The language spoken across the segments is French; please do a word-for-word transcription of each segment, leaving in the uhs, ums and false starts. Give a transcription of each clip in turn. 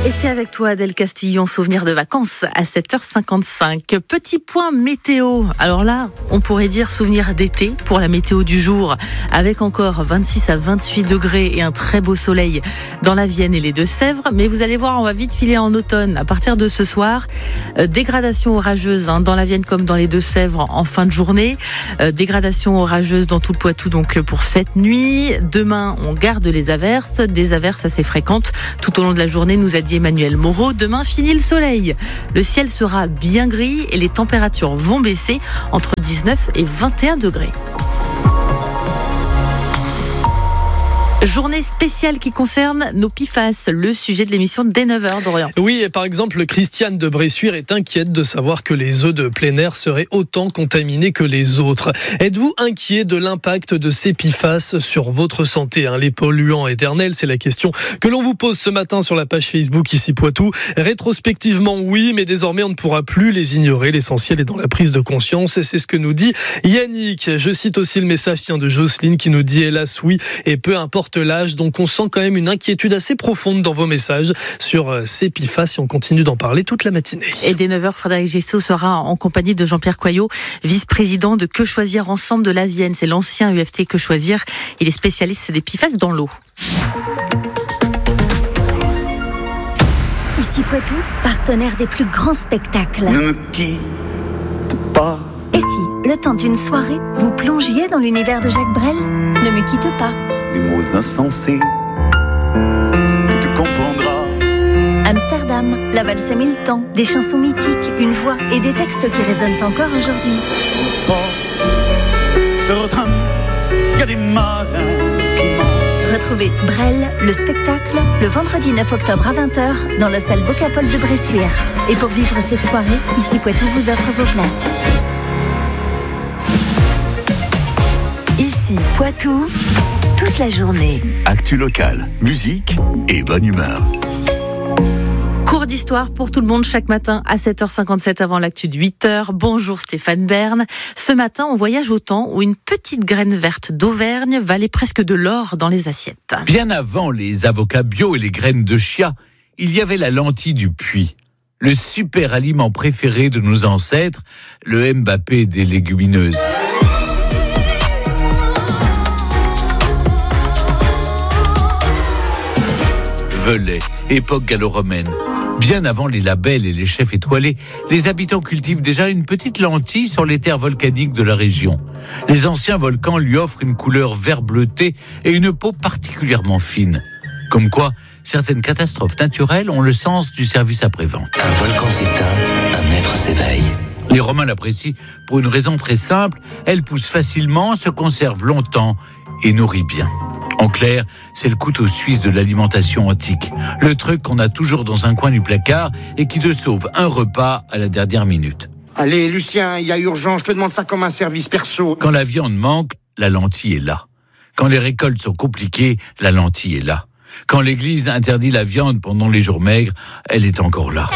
Été avec toi, Adèle Castillon, souvenir de vacances à sept heures cinquante-cinq. Petit point météo. Alors là, on pourrait dire souvenir d'été pour la météo du jour, avec encore vingt-six à vingt-huit degrés et un très beau soleil dans la Vienne et les Deux-Sèvres. Mais vous allez voir, on va vite filer en automne. À partir de ce soir, euh, dégradation orageuse hein, dans la Vienne comme dans les Deux-Sèvres en fin de journée. Euh, dégradation orageuse dans tout le Poitou donc pour cette nuit. Demain, on garde les averses, des averses assez fréquentes tout au long de la journée, nous a dit Emmanuel Moreau. Demain, fini le soleil. Le ciel sera bien gris et les températures vont baisser entre dix-neuf et vingt et un degrés. Journée spéciale qui concerne nos P F A S, le sujet de l'émission dès neuf heures, Dorian. Oui, et par exemple, Christiane de Bressuire est inquiète de savoir que les eaux de plein air seraient autant contaminées que les autres. Êtes-vous inquiet de l'impact de ces P F A S sur votre santé, hein, les polluants éternels? C'est la question que l'on vous pose ce matin sur la page Facebook Ici Poitou. Rétrospectivement, oui, mais désormais on ne pourra plus les ignorer. L'essentiel est dans la prise de conscience et c'est ce que nous dit Yannick. Je cite aussi le message de Jocelyne qui nous dit hélas oui, et peu importe l'âge, donc on sent quand même une inquiétude assez profonde dans vos messages sur ces P F A S et on continue d'en parler toute la matinée. Et dès neuf heures, Frédéric Gessot sera en compagnie de Jean-Pierre Coyot, vice-président de Que Choisir Ensemble de la Vienne. C'est l'ancien U F T Que Choisir. Il est spécialiste des P F A S dans l'eau. Ici Poitou, partenaire des plus grands spectacles. Ne me quitte pas. Et si, le temps d'une soirée, vous plongiez dans l'univers de Jacques Brel? Ne me quitte pas. Des mots insensés que tu comprendras. Amsterdam, la valse à mille temps, des chansons mythiques, une voix et des textes qui résonnent encore aujourd'hui. Oh, Rotterdam, il y a des marins qui mentent. Retrouvez Brel, le spectacle, le vendredi neuf octobre à vingt heures dans la salle Bocapol de Bressuire. Et pour vivre cette soirée, Ici Poitou vous offre vos places. Ici Poitou, toute la journée. Actu locale, musique et bonne humeur. Cours d'histoire pour tout le monde chaque matin à sept heures cinquante-sept avant l'actu de huit heures. Bonjour Stéphane Bern. Ce matin, on voyage au temps où une petite graine verte d'Auvergne valait presque de l'or dans les assiettes. Bien avant les avocats bio et les graines de chia, il y avait la lentille du puits. Le super aliment préféré de nos ancêtres, le Mbappé des légumineuses. Velay, époque gallo-romaine. Bien avant les labels et les chefs étoilés, les habitants cultivent déjà une petite lentille sur les terres volcaniques de la région. Les anciens volcans lui offrent une couleur vert bleuté et une peau particulièrement fine. Comme quoi, certaines catastrophes naturelles ont le sens du service après-vente. Un volcan s'éteint, un être s'éveille. Les Romains l'apprécient pour une raison très simple, elle pousse facilement, se conserve longtemps et nourrit bien. En clair, c'est le couteau suisse de l'alimentation antique. Le truc qu'on a toujours dans un coin du placard et qui te sauve un repas à la dernière minute. Allez, Lucien, il y a urgence, je te demande ça comme un service perso. Quand la viande manque, la lentille est là. Quand les récoltes sont compliquées, la lentille est là. Quand l'église interdit la viande pendant les jours maigres, elle est encore là.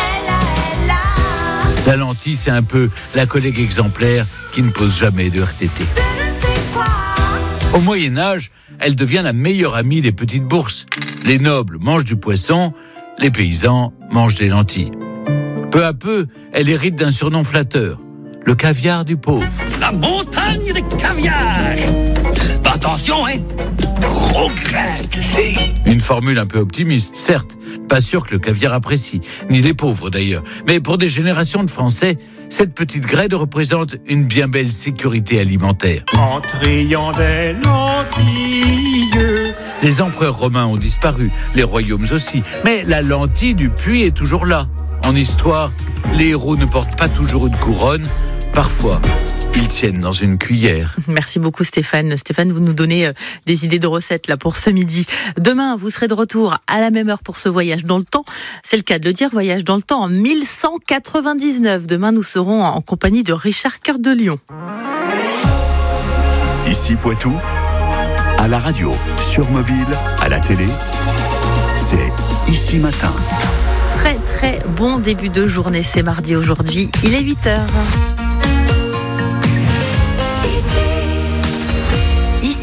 La lentille, c'est un peu la collègue exemplaire qui ne pose jamais de R T T. Au Moyen-Âge, elle devient la meilleure amie des petites bourses. Les nobles mangent du poisson, les paysans mangent des lentilles. Peu à peu, elle hérite d'un surnom flatteur, le caviar du pauvre. La montagne des caviar. Attention, hein, gros grain, tu sais. Une formule un peu optimiste, certes. Pas sûr que le caviar apprécie, ni les pauvres d'ailleurs. Mais pour des générations de Français, cette petite graine représente une bien belle sécurité alimentaire. En triant des lentilles. Les empereurs romains ont disparu, les royaumes aussi. Mais la lentille du puits est toujours là. En histoire, les héros ne portent pas toujours une couronne. Parfois, ils tiennent dans une cuillère. Merci beaucoup Stéphane. Stéphane, vous nous donnez euh, des idées de recettes là pour ce midi. Demain, vous serez de retour à la même heure pour ce voyage dans le temps. C'est le cas de le dire, voyage dans le temps en mille cent quatre-vingt-dix-neuf. Demain, nous serons en compagnie de Richard Cœur de Lion. Ici Poitou, à la radio, sur mobile, à la télé, c'est Ici Matin. Très très bon début de journée, c'est mardi aujourd'hui, il est huit heures. Ici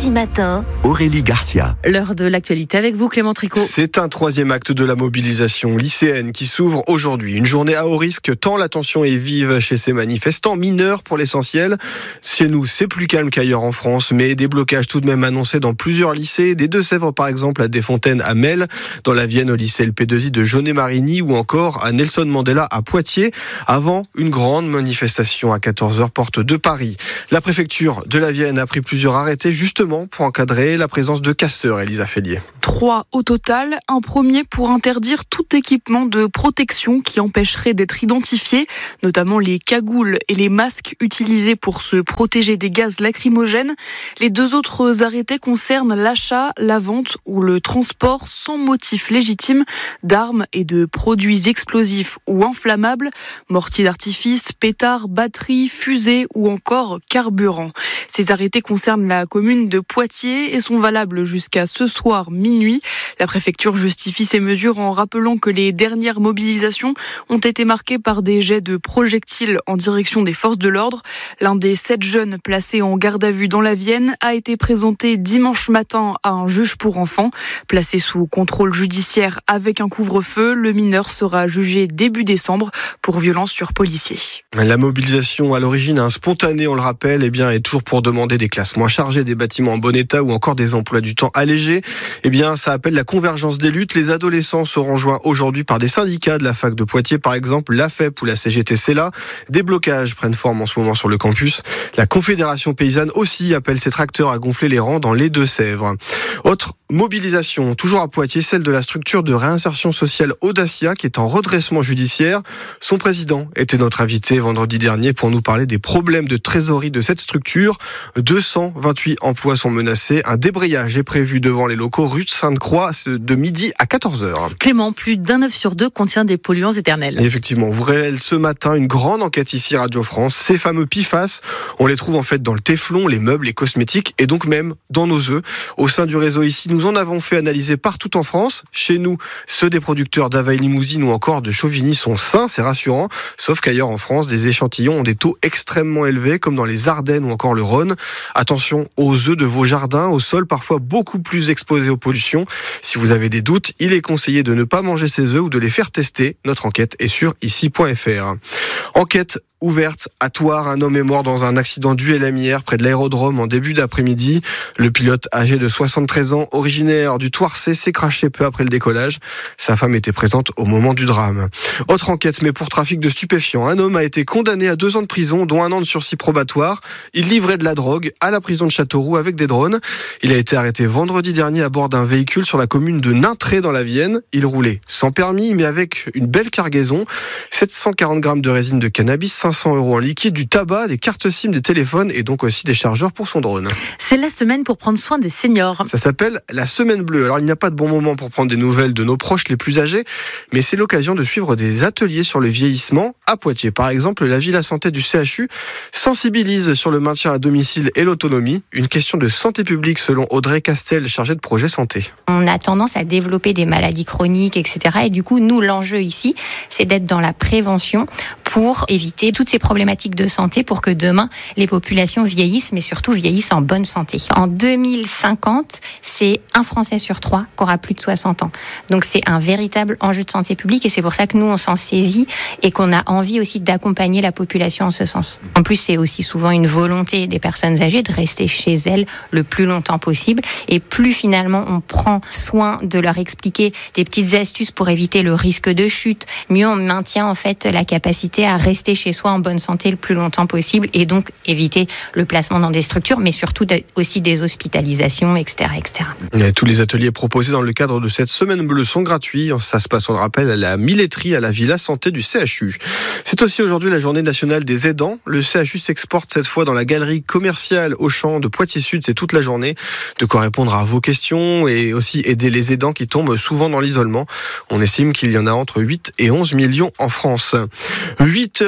lundi matin, Aurélie Garcia. L'heure de l'actualité avec vous, Clément Tricot. C'est un troisième acte de la mobilisation lycéenne qui s'ouvre aujourd'hui. Une journée à haut risque tant la tension est vive chez ces manifestants, mineurs pour l'essentiel. Chez nous, c'est plus calme qu'ailleurs en France, mais des blocages tout de même annoncés dans plusieurs lycées. Des Deux-Sèvres par exemple, à Desfontaines à Melle, dans la Vienne au lycée L P deux I de Jaunet-Marigny ou encore à Nelson Mandela à Poitiers, avant une grande manifestation à quatorze heures porte de Paris. La préfecture de la Vienne a pris plusieurs arrêtés justement pour encadrer la présence de casseurs, Elisa Fellier. Trois au total. Un premier pour interdire tout équipement de protection qui empêcherait d'être identifié, notamment les cagoules et les masques utilisés pour se protéger des gaz lacrymogènes. Les deux autres arrêtés concernent l'achat, la vente ou le transport sans motif légitime d'armes et de produits explosifs ou inflammables, mortiers d'artifice, pétards, batteries, fusées ou encore carburant. Ces arrêtés concernent la commune de Poitiers et sont valables jusqu'à ce soir minuit. La préfecture justifie ces mesures en rappelant que les dernières mobilisations ont été marquées par des jets de projectiles en direction des forces de l'ordre. L'un des sept jeunes placés en garde à vue dans la Vienne a été présenté dimanche matin à un juge pour enfants. Placé sous contrôle judiciaire avec un couvre-feu, le mineur sera jugé début décembre pour violence sur policier. La mobilisation à l'origine hein, spontanée, on le rappelle, eh bien, est toujours pour demander des classes moins chargées, des bâtiments en bon état ou encore des emplois du temps allégés. Eh bien, ça appelle la convergence des luttes. Les adolescents seront joints aujourd'hui par des syndicats de la fac de Poitiers, par exemple, l'A F E P ou la C G T C L A. Des blocages prennent forme en ce moment sur le campus. La Confédération paysanne aussi appelle ses tracteurs à gonfler les rangs dans les Deux-Sèvres. Autre mobilisation, toujours à Poitiers, celle de la structure de réinsertion sociale Audacia qui est en redressement judiciaire. Son président était notre invité vendredi dernier pour nous parler des problèmes de trésorerie de cette structure. deux cent vingt-huit emplois sont menacés. Un débrayage est prévu devant les locaux rue Sainte-Croix de midi à quatorze heures. Clément, plus d'un œuf sur deux contient des polluants éternels. Et effectivement, on vous révèle ce matin une grande enquête ici Radio France. Ces fameux P F A S, on les trouve en fait dans le téflon, les meubles, les cosmétiques et donc même dans nos œufs. Au sein du réseau ici, nous en avons fait analyser partout en France. Chez nous, ceux des producteurs d'Availle Limousine ou encore de Chauvigny sont sains, c'est rassurant. Sauf qu'ailleurs en France, des échantillons ont des taux extrêmement élevés, comme dans les Ardennes ou encore le Rhône. Attention aux œufs de vos jardins, au sol parfois beaucoup plus exposés aux pollutions. Si vous avez des doutes, il est conseillé de ne pas manger ces œufs ou de les faire tester. Notre enquête est sur ici point F R. Enquête ouverte à Thouars. Un homme est mort dans un accident du L M hier près de l'aérodrome en début d'après-midi. Le pilote âgé de soixante-treize ans, originaire du Thouarsais, s'est craché peu après le décollage. Sa femme était présente au moment du drame. Autre enquête, mais pour trafic de stupéfiants. Un homme a été condamné à deux ans de prison, dont un an de sursis probatoire. Il livrait de la drogue à la prison de Châteauroux avec des drones. Il a été arrêté vendredi dernier à bord d'un véhicule sur la commune de Nintré dans la Vienne. Il roulait sans permis, mais avec une belle cargaison. sept cent quarante grammes de résine de cannabis, cinq cents euros en liquide, du tabac, des cartes SIM, des téléphones et donc aussi des chargeurs pour son drone. C'est la semaine pour prendre soin des seniors. Ça s'appelle la Semaine Bleue. Alors il n'y a pas de bon moment pour prendre des nouvelles de nos proches les plus âgés, mais c'est l'occasion de suivre des ateliers sur le vieillissement. À Poitiers, par exemple, la Villa Santé du C H U sensibilise sur le maintien à domicile et l'autonomie. Une question de santé publique selon Audrey Castel, chargée de projet santé. On a tendance à développer des maladies chroniques, et cetera. Et du coup, nous, l'enjeu ici, c'est d'être dans la prévention pour éviter toutes ces problématiques de santé pour que demain, les populations vieillissent, mais surtout vieillissent en bonne santé. En deux mille cinquante, c'est un Français sur trois qui aura plus de soixante ans. Donc c'est un véritable enjeu de santé publique et c'est pour ça que nous, on s'en saisit et qu'on a envie aussi d'accompagner la population en ce sens. En plus, c'est aussi souvent une volonté des personnes âgées de rester chez elles le plus longtemps possible. Et plus finalement, on prend soin de leur expliquer des petites astuces pour éviter le risque de chute, mieux on maintient en fait la capacité à rester chez soi en bonne santé le plus longtemps possible et donc éviter le placement dans des structures, mais surtout aussi des hospitalisations, et cetera, et cetera. Et tous les ateliers proposés dans le cadre de cette Semaine Bleue sont gratuits. Ça se passe, on le rappelle, à la Milletterie, à la Villa Santé du C H U. C'est aussi aujourd'hui la journée nationale des aidants. Le C H U s'exporte cette fois dans la galerie commerciale Auchan de Poitiers-Sud. C'est toute la journée. De quoi répondre à vos questions et aussi aider les aidants qui tombent souvent dans l'isolement. On estime qu'il y en a entre huit et onze millions en France. huit heures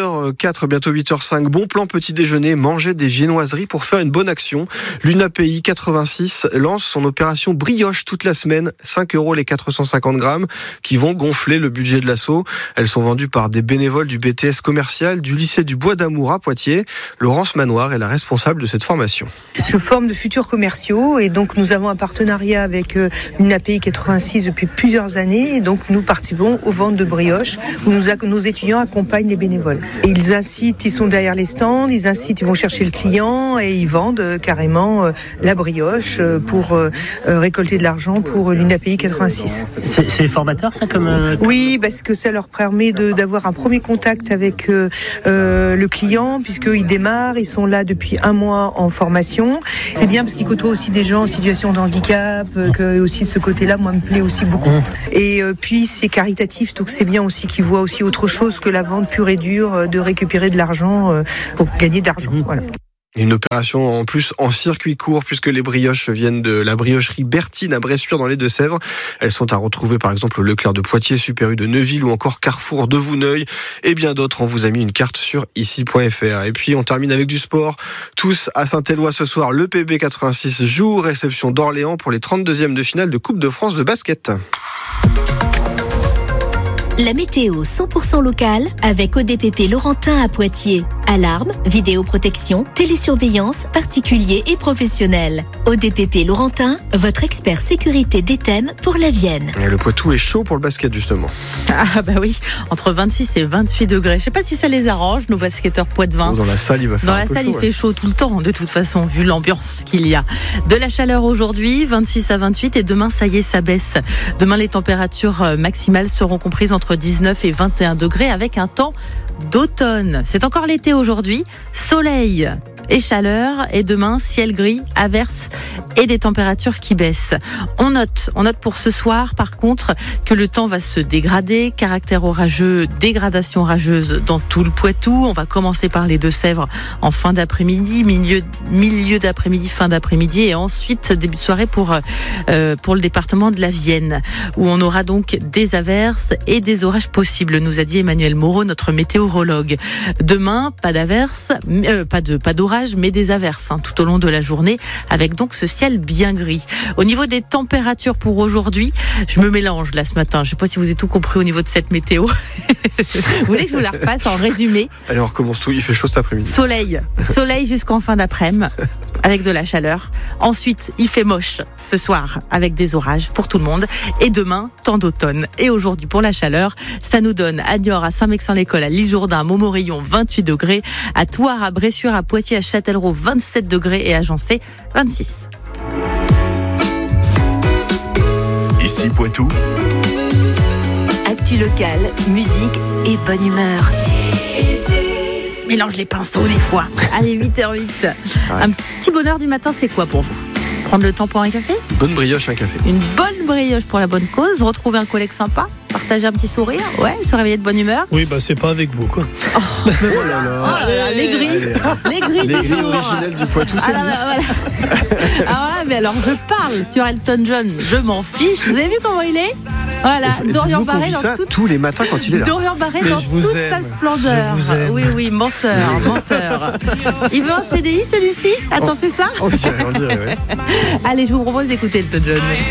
quatre, bientôt huit heures cinq. Bon plan petit déjeuner, manger des viennoiseries pour faire une bonne action. L'UNAPI quatre-vingt-six lance son opération brioche toute la semaine. cinq euros les quatre cent cinquante grammes qui vont gonfler le budget de l'assaut. Elles sont vendues par des bénévoles du B T S commercial du lycée du Bois d'Amour à Poitiers. Laurence Manoir est la responsable de cette formation. Je forme de futurs commerciaux et donc nous avons un partenariat avec l'UNAPI quatre-vingt-six depuis plusieurs années. Et donc nous participons aux ventes de brioches où nous, nos étudiants accompagnent les bénévoles. Et ils incitent, ils sont derrière les stands, ils incitent, ils vont chercher le client et ils vendent carrément la brioche pour récolter de l'argent pour l'UNAPI quatre-vingt-six. C'est, c'est formateur ça comme... Euh... Oui, parce que ça leur permet de, d'avoir un premier contact avec euh, le client puisqu'ils démarrent, ils sont là depuis un mois en formation. C'est bien parce qu'ils côtoient aussi des gens en situation de handicap, euh, que aussi de ce côté-là, moi, me plaît aussi beaucoup. Et euh, puis c'est caritatif, donc c'est bien aussi qu'ils voient aussi autre chose que la vente pure et dure, euh, de récupérer de l'argent euh, pour gagner de l'argent. Voilà. Une opération en plus en circuit court puisque les brioches viennent de la briocherie Bertine à Bressuire dans les Deux-Sèvres. Elles sont à retrouver par exemple au Leclerc de Poitiers, Super U de Neuville ou encore Carrefour de Vouneuil et bien d'autres. On vous a mis une carte sur ici point f r. Et puis on termine avec du sport. Tous à Saint-Éloi ce soir, le P B quatre-vingt-six joue réception d'Orléans pour les trente-deuxièmes de finale de Coupe de France de basket. La météo cent pour cent locale avec O D P P Laurentin à Poitiers. Alarme, vidéoprotection, télésurveillance, particuliers et professionnels. O D P P Laurentin, votre expert sécurité des thèmes pour la Vienne. Et le Poitou est chaud pour le basket justement. Ah bah oui, entre vingt-six et vingt-huit degrés. Je sais pas si ça les arrange, nos basketteurs poitevins. Dans la salle, il va faire Dans un la peu salle, chaud, il ouais. fait chaud tout le temps, de toute façon, vu l'ambiance qu'il y a. De la chaleur aujourd'hui, vingt-six à vingt-huit, et demain, ça y est, ça baisse. Demain, les températures maximales seront comprises entre dix-neuf et vingt et un degrés avec un temps d'automne. C'est encore l'été aujourd'hui. Soleil et chaleur, et demain, ciel gris, averses et des températures qui baissent. On note, on note pour ce soir, par contre, que le temps va se dégrader, caractère orageux, dégradation orageuse dans tout le Poitou. On va commencer par les Deux-Sèvres en fin d'après-midi, milieu, milieu d'après-midi, fin d'après-midi, et ensuite début de soirée pour, euh, pour le département de la Vienne, où on aura donc des averses et des orages possibles, nous a dit Emmanuel Moreau, notre météorologue. Demain, pas d'averses, euh, pas de, pas d'orage, mais des averses hein, tout au long de la journée, avec donc ce ciel bien gris. Au niveau des températures pour aujourd'hui, je me mélange là ce matin. Je ne sais pas si vous avez tout compris au niveau de cette météo. Vous voulez que je vous la refasse en résumé? Allez, on recommence tout. Il fait chaud cet après-midi. Soleil, soleil jusqu'en fin d'après-midi, avec de la chaleur. Ensuite, il fait moche ce soir, avec des orages pour tout le monde. Et demain, temps d'automne. Et aujourd'hui, pour la chaleur, ça nous donne à Niort, à Saint-Mexan-l'École, à L'Isle-Jourdain, à Montmorillon, vingt-huit degrés, à Thouars, à Bressuire, à Poitiers, à Châtellerault, vingt-sept degrés et à Jancé, vingt-six. Ici Poitou. Actu locale, musique et bonne humeur. Je mélange les pinceaux des fois. Allez, huit heures huit. Ouais. Un petit bonheur du matin, c'est quoi pour vous? Prendre le temps pour un café? Une bonne brioche, un café. Une bonne brioche pour la bonne cause. Retrouver un collègue sympa. Partager un petit sourire. Ouais, se réveiller de bonne humeur. Oui, bah c'est pas avec vous, quoi. Oh, oh là là. Oh là là, les gris. Allez, les gris les du gris jour. originels du Poitou, c'est alors, voilà. alors là, mais alors je parle sur Elton John, je m'en fiche. Vous avez vu comment il est? Voilà, Dorian Barré dans ça tout... tous les matins quand il est là. Dorian Barré dans toute aime. sa splendeur. Je vous aime. Oui, oui, menteur, menteur. Il veut un C D I celui-ci? Attends, c'est ça? On dirait, on dirait, ouais. Allez, je vous propose d'écouter Elton John.